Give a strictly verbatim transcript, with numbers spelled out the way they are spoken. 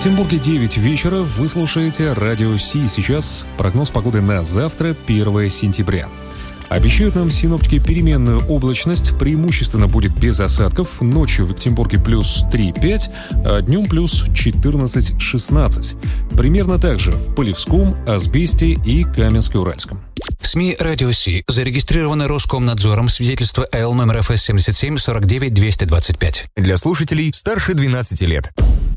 Екатеринбурге девять вечера. Вы слушаете Радио Си. Сейчас прогноз погоды на завтра, первое сентября. Обещают нам синоптики переменную облачность, преимущественно будет без осадков. Ночью в Екатеринбурге плюс три-пять, а днем плюс четырнадцать-шестнадцать. Примерно так же в Полевском, Асбесте и Каменске-Уральском. СМИ «Радио Си» зарегистрированы Роскомнадзором, свидетельство Эл номер эф эс семьдесят семь сорок девять двести двадцать пять. Для слушателей старше двенадцати лет.